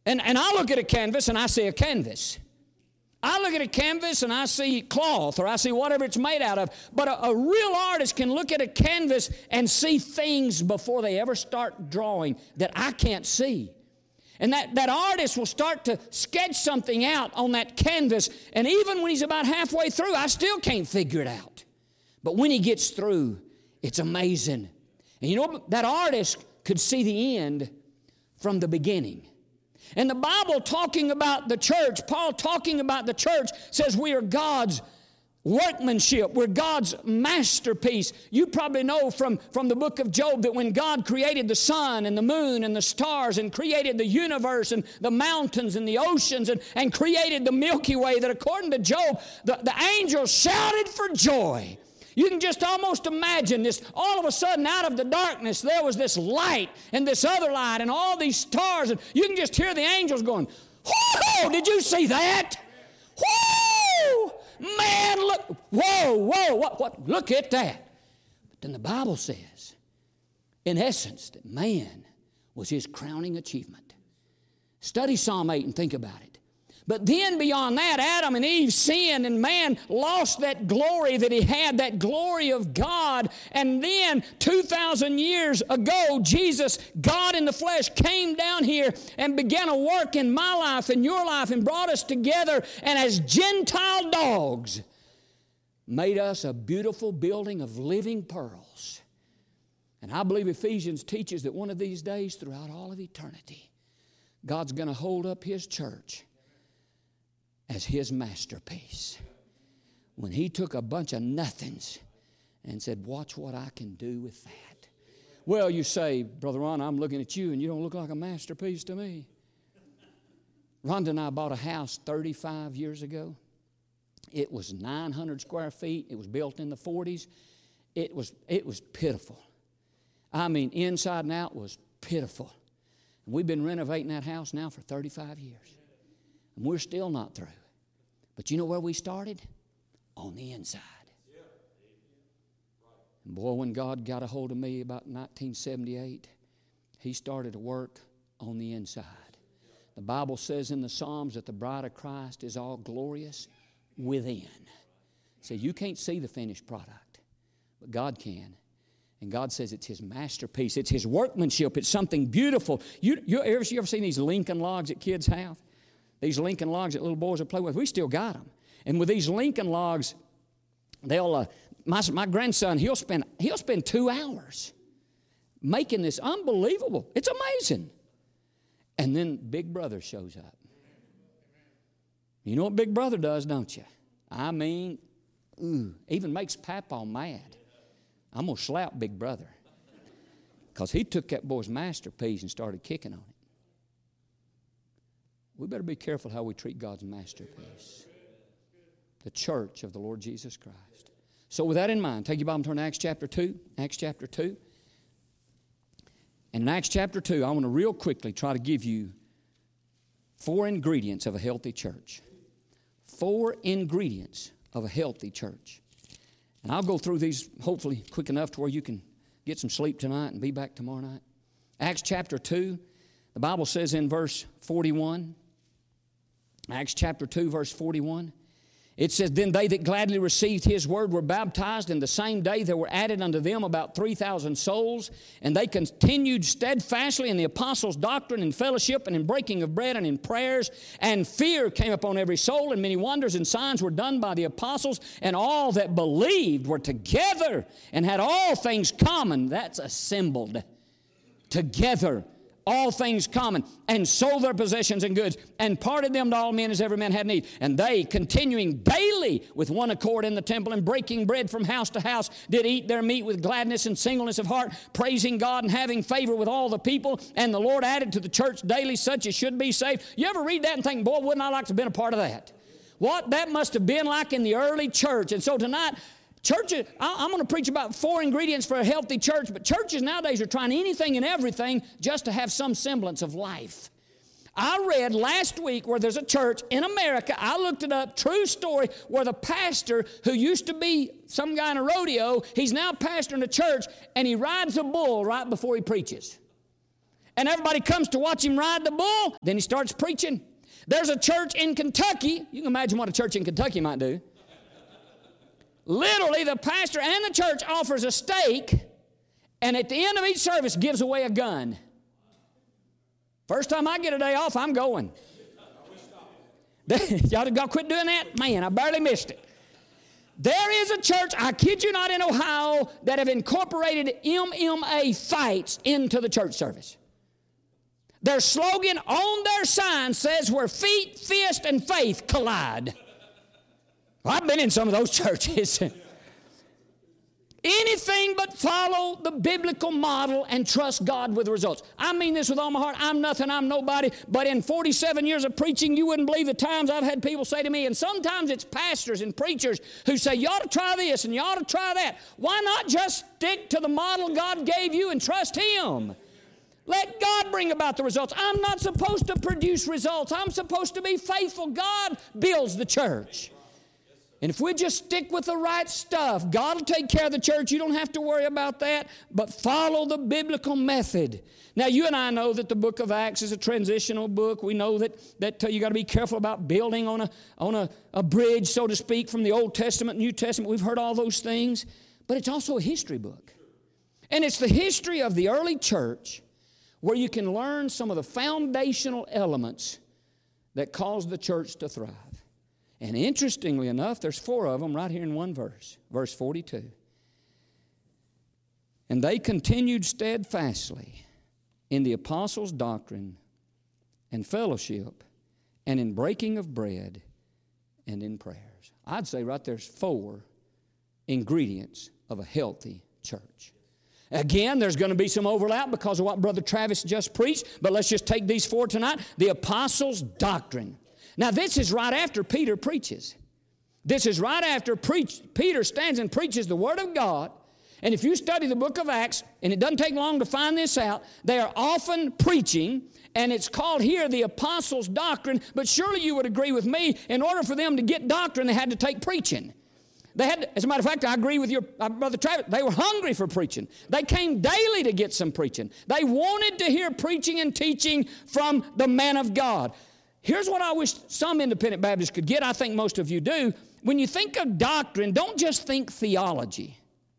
And I look at a canvas and I see a canvas. I look at a canvas and I see cloth, or I see whatever it's made out of. But a real artist can look at a canvas and see things before they ever start drawing that I can't see. And that artist will start to sketch something out on that canvas, and even when he's about halfway through, I still can't figure it out. But when he gets through, it's amazing. And you know, that artist could see the end from the beginning. And the Bible talking about the church, Paul talking about the church, says we are God's workmanship. We're God's masterpiece. You probably know from the book of Job that when God created the sun and the moon and the stars and created the universe and the mountains and the oceans and created the Milky Way, that according to Job, the angels shouted for joy. You can just almost imagine this. All of a sudden, out of the darkness, there was this light and this other light and all these stars. And you can just hear the angels going, whoa, did you see that? Whoa, man, look, whoa, what, look at that. But then the Bible says, in essence, that man was his crowning achievement. Study Psalm 8 and think about it. But then beyond that, Adam and Eve sinned, and man lost that glory that he had, that glory of God. And then 2,000 years ago, Jesus, God in the flesh, came down here and began a work in my life and your life and brought us together, and as Gentile dogs, made us a beautiful building of living pearls. And I believe Ephesians teaches that one of these days, throughout all of eternity, God's going to hold up His church as His masterpiece. When He took a bunch of nothings and said, watch what I can do with that. Well, you say, Brother Ron, I'm looking at you and you don't look like a masterpiece to me. Rhonda and I bought a house 35 years ago. It was 900 square feet. It was built in the 40s. It was pitiful. I mean, inside and out was pitiful. And we've been renovating that house now for 35 years. And we're still not through. But you know where we started? On the inside. And boy, when God got a hold of me about 1978, He started to work on the inside. The Bible says in the Psalms that the bride of Christ is all glorious within. So you can't see the finished product, but God can. And God says it's His masterpiece. It's His workmanship. It's something beautiful. You ever seen these Lincoln logs that kids have? These Lincoln logs that little boys will play with, we still got them. And with these Lincoln logs, my grandson, he'll spend 2 hours making this unbelievable. It's amazing. And then Big Brother shows up. You know what Big Brother does, don't you? I mean, even makes Papa mad. I'm going to slap Big Brother because he took that boy's masterpiece and started kicking on it. We better be careful how we treat God's masterpiece, the church of the Lord Jesus Christ. So with that in mind, take your Bible and turn to Acts chapter 2. Acts chapter 2. And in Acts chapter 2, I want to real quickly try to give you 4 ingredients of a healthy church. 4 ingredients of a healthy church. And I'll go through these hopefully quick enough to where you can get some sleep tonight and be back tomorrow night. Acts chapter 2, the Bible says in verse 41, Acts chapter 2, verse 41, it says, Then they that gladly received His word were baptized, and the same day there were added unto them about 3,000 souls. And they continued steadfastly in the apostles' doctrine and fellowship and in breaking of bread and in prayers. And fear came upon every soul, and many wonders and signs were done by the apostles. And all that believed were together and had all things common. That's assembled together. All things common, and sold their possessions and goods, and parted them to all men as every man had need. And they, continuing daily with one accord in the temple, and breaking bread from house to house, did eat their meat with gladness and singleness of heart, praising God and having favor with all the people. And the Lord added to the church daily such as should be saved. You ever read that and think, boy, wouldn't I like to have been a part of that? What that must have been like in the early church. And so tonight, churches, I'm going to preach about 4 ingredients for a healthy church, but churches nowadays are trying anything and everything just to have some semblance of life. I read last week where there's a church in America, I looked it up, true story, where the pastor who used to be some guy in a rodeo, he's now pastoring a church, and he rides a bull right before he preaches. and everybody comes to watch him ride the bull, then he starts preaching. There's a church in Kentucky. You can imagine what a church in Kentucky might do. Literally, the pastor and the church offers a steak, and at the end of each service gives away a gun. First time I get a day off, I'm going. Y'all quit doing that? Man, I barely missed it. There is a church, I kid you not, in Ohio that have incorporated MMA fights into the church service. Their slogan on their sign says, where feet, fist, and faith collide. Well, I've been in some of those churches. Anything but follow the biblical model and trust God with the results. I mean this with all my heart. I'm nothing, I'm nobody. But in 47 years of preaching, you wouldn't believe the times I've had people say to me, and sometimes it's pastors and preachers who say, you ought to try this and you ought to try that. Why not just stick to the model God gave you and trust Him? Let God bring about the results. I'm not supposed to produce results. I'm supposed to be faithful. God builds the church. And if we just stick with the right stuff, God will take care of the church. You don't have to worry about that, but follow the biblical method. Now, you and I know that the book of Acts is a transitional book. We know that you got to be careful about building on a bridge, so to speak, from the Old Testament, New Testament. We've heard all those things, but it's also a history book. And it's the history of the early church where you can learn some of the foundational elements that caused the church to thrive. And interestingly enough, there's 4 of them right here in one verse, verse 42. And they continued steadfastly in the apostles' doctrine and fellowship and in breaking of bread and in prayers. I'd say right there's 4 ingredients of a healthy church. Again, there's going to be some overlap because of what Brother Travis just preached, but let's just take these 4 tonight. The apostles' doctrine. Now, this is right after Peter preaches. This is right after Peter stands and preaches the Word of God. And if you study the book of Acts, and it doesn't take long to find this out, they are often preaching, and it's called here the apostles' doctrine. But surely you would agree with me, in order for them to get doctrine, they had to take preaching. As a matter of fact, I agree with your Brother Travis, they were hungry for preaching. They came daily to get some preaching. They wanted to hear preaching and teaching from the man of God. Here's what I wish some independent Baptists could get. I think most of you do. When you think of doctrine, don't just think theology.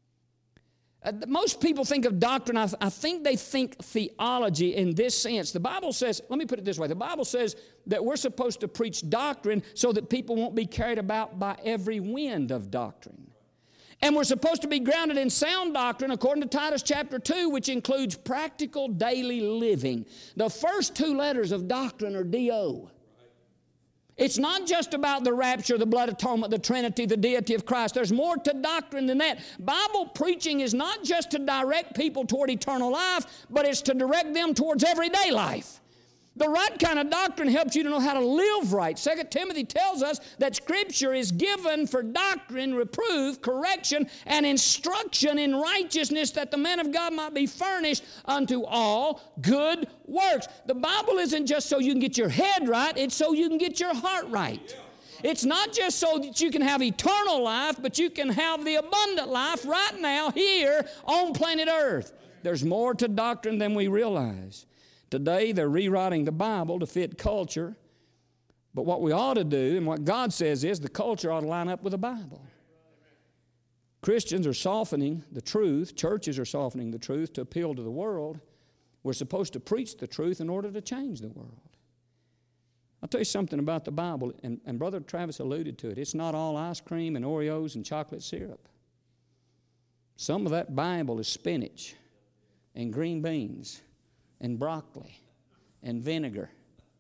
Most people think of doctrine, I think they think theology in this sense. The Bible says, let me put it this way, the Bible says that we're supposed to preach doctrine so that people won't be carried about by every wind of doctrine. And we're supposed to be grounded in sound doctrine according to Titus chapter 2, which includes practical daily living. The first 2 letters of doctrine are D-O. It's not just about the rapture, the blood atonement, the Trinity, the deity of Christ. There's more to doctrine than that. Bible preaching is not just to direct people toward eternal life, but it's to direct them towards everyday life. The right kind of doctrine helps you to know how to live right. 2 Timothy tells us that Scripture is given for doctrine, reproof, correction, and instruction in righteousness, that the man of God might be furnished unto all good works. The Bible isn't just so you can get your head right, it's so you can get your heart right. It's not just so that you can have eternal life, but you can have the abundant life right now here on planet Earth. There's more to doctrine than we realize. Today, they're rewriting the Bible to fit culture. But what we ought to do, and what God says is, the culture ought to line up with the Bible. Christians are softening the truth. Churches are softening the truth to appeal to the world. We're supposed to preach the truth in order to change the world. I'll tell you something about the Bible, and Brother Travis alluded to it. It's not all ice cream and Oreos and chocolate syrup. Some of that Bible is spinach and green beans and broccoli and vinegar.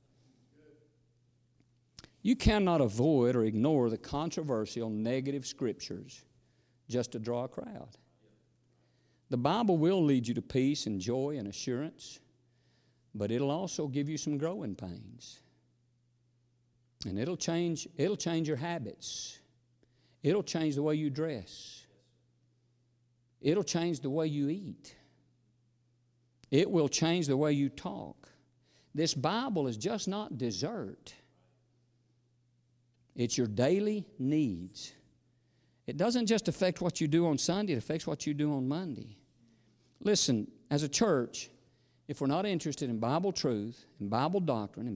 You cannot avoid or ignore the controversial negative scriptures just to draw a crowd. The Bible will lead you to peace and joy and assurance, but it'll also give you some growing pains. And it'll change your habits. It'll change the way you dress. It'll change the way you eat. It will change the way you talk. This Bible is just not dessert. It's your daily needs. It doesn't just affect what you do on Sunday, it affects what you do on Monday. Listen, as a church, if we're not interested in Bible truth and Bible doctrine and